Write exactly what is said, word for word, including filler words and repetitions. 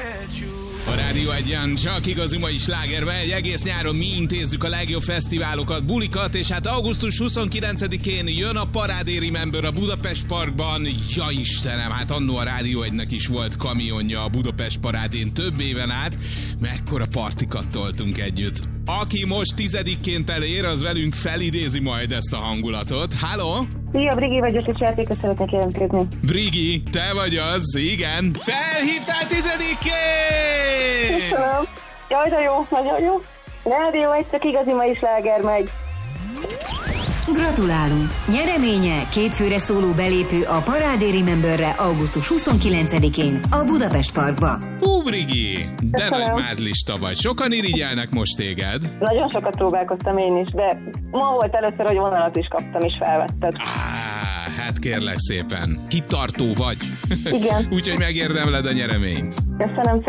A Rádió Egyen csak igazi mai sláger megy, egész nyáron mi intézzük a legjobb fesztiválokat, bulikat, és hát augusztus huszonkilencedikén jön a Parádé Remember a Budapest Parkban. Ja Istenem, hát annó a Rádió Egynek is volt kamionja a Budapest Parádén több éven át, mekkora partikat toltunk együtt. Aki most tizedikként elér, az velünk felidézi majd ezt a hangulatot. Halló? Szia, Brigi vagyok, és játékot szeretnék jelentkezni. Brigi, te vagy az, igen. Felhívtál tizedikként! Köszönöm. Jaj, de jó, nagyon jó. Rádió Egy, csak igazi mai sláger megy. Gratulálunk! Nyereménye kétfőre szóló belépő a Parádé Rememberre augusztus huszonkilencedikén a Budapest Parkba. Hú, Brigi, de Köszönöm. nagy mázlista vagy. Sokan irigyelnek most téged. Nagyon sokat próbálkoztam én is, de ma volt először, hogy vonalat is kaptam, és felvetted. Á, hát kérlek szépen. Kitartó vagy. Igen. Úgyhogy megérdemled a nyereményt. Köszönöm.